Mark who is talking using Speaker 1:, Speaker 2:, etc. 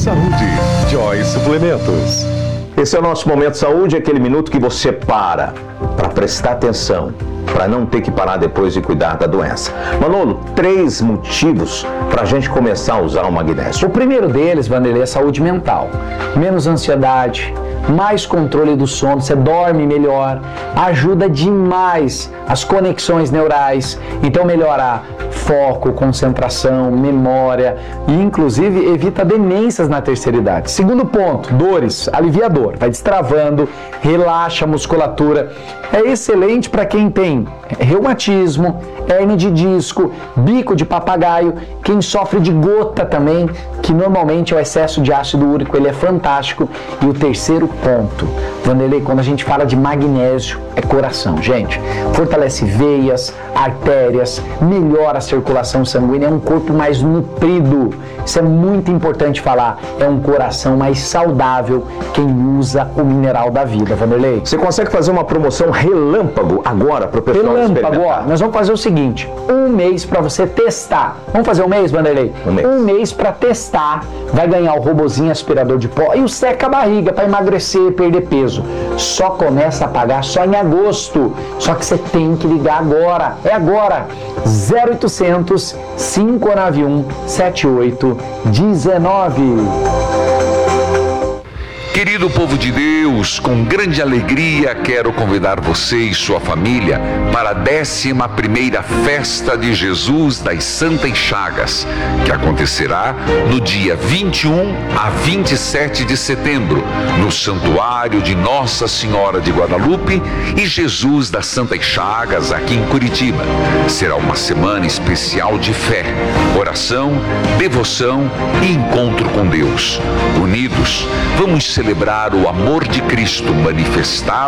Speaker 1: Saúde, Joy Suplementos.
Speaker 2: Esse é o nosso Momento Saúde, aquele minuto que você para prestar atenção, para não ter que parar depois de cuidar da doença. Manolo, 3 motivos para a gente começar a usar o magnésio.
Speaker 3: O primeiro deles, Vanderlei, é saúde mental. Menos ansiedade, mais controle do sono, você dorme melhor, ajuda demais as conexões neurais, então melhora foco, concentração, memória e inclusive evita demências na terceira idade. Segundo ponto, dores, alivia dor, vai destravando, relaxa a musculatura, é excelente para quem tem reumatismo, hernia de disco, bico de papagaio, quem sofre de gota também, que normalmente é o excesso de ácido úrico, ele é fantástico. E o terceiro ponto, Vanderlei, quando a gente fala de magnésio, é coração, gente. Fortalece veias, artérias, melhora a circulação sanguínea, é um corpo mais nutrido. Isso é muito importante falar, é um coração mais saudável quem usa o mineral da vida, Vanderlei.
Speaker 2: Você consegue fazer uma promoção relâmpago agora para o pessoal
Speaker 3: experimentar? Ó, nós vamos fazer o seguinte, 1 mês para você testar. Vamos fazer 1 mês, Vanderlei? 1 mês para testar, vai ganhar o robozinho aspirador de pó e o seca-barriga para emagrecer, perder peso. Só começa a pagar só em agosto. Só que você tem que ligar agora. É agora. 0800 591 7819.
Speaker 4: Querido povo de Deus, com grande alegria quero convidar você e sua família para a 11ª Festa de Jesus das Santas Chagas, que acontecerá no dia 21 a 27 de setembro, no Santuário de Nossa Senhora de Guadalupe e Jesus das Santas Chagas, aqui em Curitiba. Será uma semana especial de fé, oração, devoção e encontro com Deus. Unidos, vamos celebrar o amor de Cristo manifestado